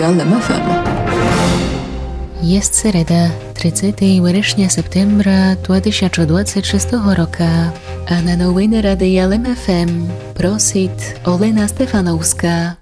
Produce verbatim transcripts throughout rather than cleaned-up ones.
L M F M. Jest sereda, тридцятого вересня септембра две тысячи двадцать шестого роka, a na новини Ради L M F M просить Олена Стефановська.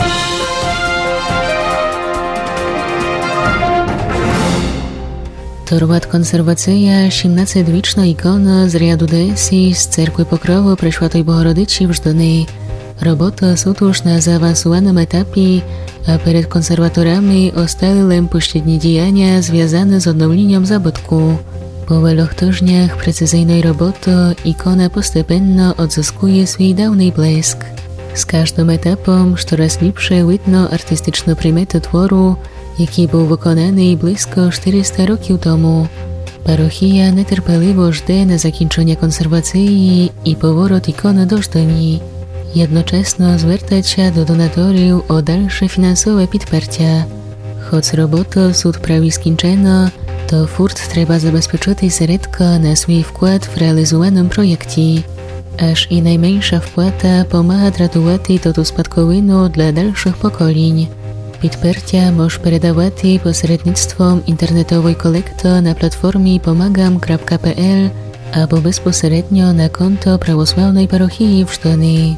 Torwat konserwacja siedemnastowieczna ikona z rяду Десі z Cerkwy Pokrowu Preszłatej Bogorodicy w Żdony. Robota sutuż na zaawansowanym etapie, a przed konserwatorami ostali pośrednie działania związane z odnowieniem zabytku. Po wielu tygodniach precyzyjnej roboty ikona postępownie odzyskuje swój dawny blesk. Z każdym etapem coraz lepsze widno artystyczne primety tworu, jaki był wykonany blisko czterysta roków temu. Parochia niecierpliwie żde na zakończenie konserwacji i powrót ikony do Żdoni. Jednocześnie zwracać się do donatorów o dalsze finansowe podparcie. Choć robota sud prawie skończona, to furt trzeba zabezpieczyć środki na swój wkład w realizowanym projekcie. Aż i najmniejsza wpłata pomaga ratować to spadkowinu dla dalszych pokoleń. Podparcie może переdawać pośrednictwem internetowej kolekty na platformie pomagam kropka p l albo bezpośrednio na konto prawosławnej parochii w Żdoni.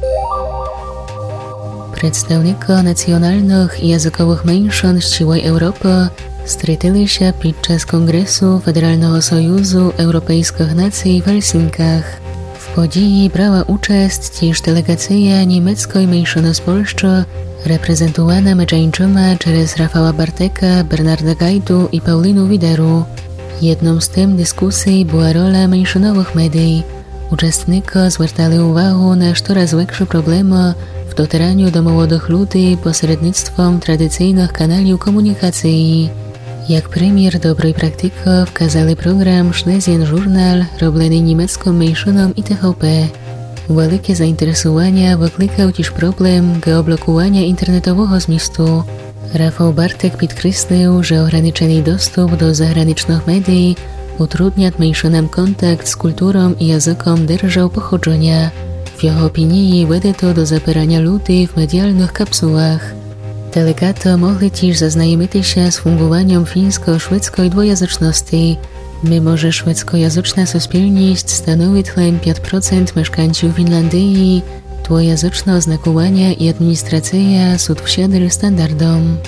Przedstawnicy nacjonalnych i językowych mniejszości z całej Europy stretili się podczas Kongresu Federalnego Sojuzu Europejskich Nacji w Helsinkach. W podziwi brała uczest też delegacja niemieckiej mniejszości z Polski, reprezentowana meczańczyma przez Rafała Barteka, Bernarda Gajdu i Paulinu Wideru. Jedną z tym dyskusji była rola mniejszonowych mediów. Uczestnicy zwracali uwagę na coraz większe problemy w docieraniu do młodych ludzi pośrednictwem tradycyjnych kanałów komunikacji. Jak premier dobrej praktyki wskazali program Schlesien Journal robiony niemiecką mniejszoną i T V P. Wielkie zainteresowanie wyklikał też problem geoblokowania internetowego zmiestu. Rafał Bartek podkreślił, że ograniczony dostęp do zagranicznych mediów utrudnia mniejszonom kontakt z kulturą i językiem держав pochodzenia. W jego opinii wede to do zapierania ludzi w medialnych kapsułach. Delegaty mogli też zaznajomić się z fungowaniem fińsko-szwedzkiej dwujęzyczności, mimo że szwedzkojęzyczna społeczność stanowi tylko pięć procent mieszkańców Finlandii, dwujęzyczne oznakowania i administracja są wsiadły standardom.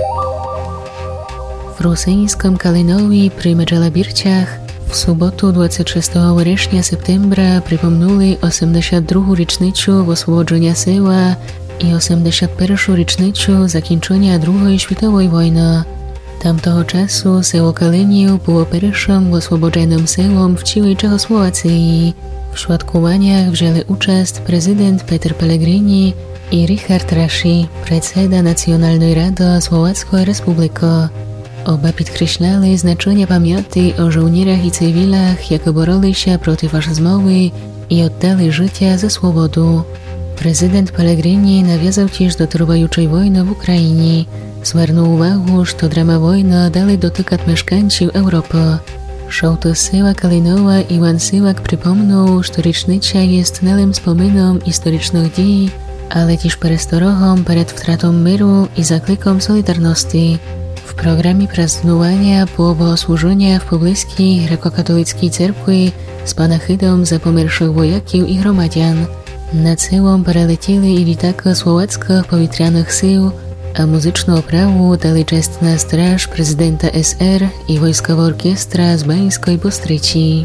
W rosyjskim Kalinowie przy Medżelabirciach w sobotu dwudziestego szóstego września septembra przypomnuli osiemdziesiątą drugą rocznicę oswobodzenia Seła i osiemdziesiątą pierwszą rocznicę zakończenia drugiej światowej wojny. Tamtego czasu Seło Kaliniów było pierwszym oswobodzonym sełom w całej Czechosłowacji. W świadkowaniach wzięli uczest prezydent Peter Pellegrini i Richard Raši, predseda Nacjonalnej Rady Słowackiej Republiki. Oba podkreślali znaczenie pamięci o żołnierzach i cywilach, jak boroli się przeciw faszyzmowi i oddali życie za swobodę. Prezydent Pellegrini nawiązał też do trwającej wojny w Ukrainie. Zwrócił uwagę, że drama wojny dalej dotyka mieszkańców Europy. Sołtys Seła Kalinowa Iwan Siłak przypomniał, że rocznica jest nalem wspominom historycznych dziejów, ale też przestrogą przed wtratą miru i zaklikom solidarności. W programie praznowania było służenia w pobliskiej grekokatolickiej cerkwi z panachidą za pomarłych wojaków i gromadzian. Nad Sełom przelecieli i litaki słowackich powietrzanych sił, a muzyczną oprawę dali czestna straż prezydenta S R i wojskowa orkiestra z Bańskiej Bystryci.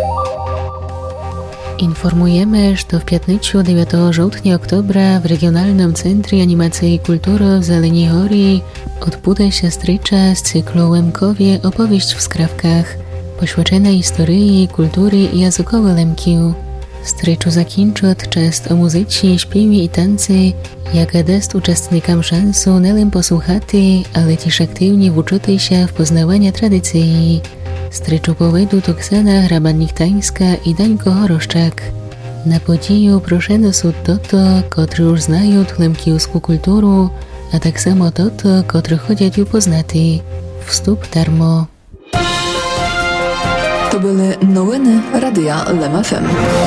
Informujemy, że w piątnicę dziewiątego grudnia oktobra w Regionalnym Centrum Animacji i Kultury w Zeleniej Góry odbędzie się strycza z cyklu Lemkowie opowieść w skrawkach, poświęcona historii, kultury i językowi Lemkiów. Stryczu zakończy czas o muzyce, śpiewie i tańce, jaka daje uczestnikom szansę nie tylko posłuchać, ale też aktywnie uczyć się w poznawaniu tradycji. Stryczu powiedzą to Oksana Hraban-Nichtańska i Dańko Horoszczak. Na podziwu proszone są to, którzy już znają lemkijską kulturę, a tak samo to, którzy chodzą ją poznać. Wstup darmo. To były nowiny Radia L M F M.